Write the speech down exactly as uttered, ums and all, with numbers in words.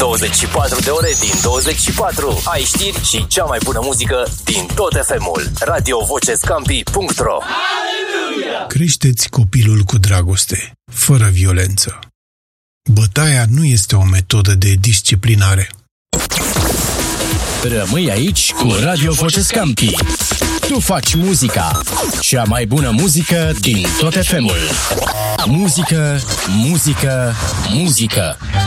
douăzeci și patru de ore din douăzeci și patru. Ai știri și cea mai bună muzică din tot F M-ul. radio voce scampi punct ro. Creșteți copilul cu dragoste, fără violență. Bătaia nu este o metodă de disciplinare. Rămâi aici cu Radio Voce Scampi. Tu faci muzica, cea mai bună muzică din tot F M-ul. Muzică, muzică, muzică.